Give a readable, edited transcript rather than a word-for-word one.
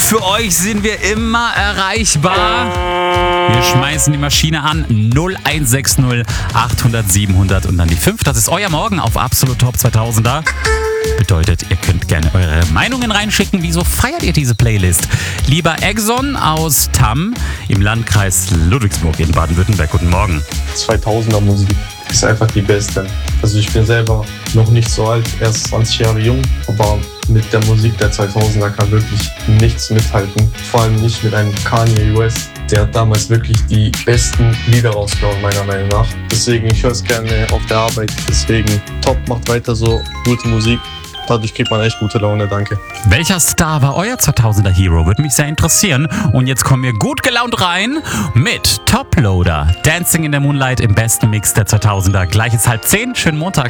Für euch sind wir immer erreichbar. Wir schmeißen die Maschine an. 0160 800 700 und dann die 5. Das ist euer Morgen auf Absolut Top 2000er. Bedeutet, ihr könnt gerne eure Meinungen reinschicken. Wieso feiert ihr diese Playlist? Lieber Exxon aus Tamm im Landkreis Ludwigsburg in Baden-Württemberg. Guten Morgen. 2000er Musik ist einfach die beste. Also ich bin selber noch nicht so alt, erst 20 Jahre jung, aber mit der Musik der 2000er kann wirklich nichts mithalten. Vor allem nicht mit einem Kanye West. Der hat damals wirklich die besten Lieder rausgehauen, meiner Meinung nach. Deswegen, ich höre es gerne auf der Arbeit. Deswegen, top, macht weiter so, gute Musik. Dadurch kriegt man echt gute Laune, danke. Welcher Star war euer 2000er Hero? Würde mich sehr interessieren. Und jetzt kommen wir gut gelaunt rein mit Toploader. Dancing in the Moonlight im besten Mix der 2000er. Gleich ist 9:30. Schönen Montag.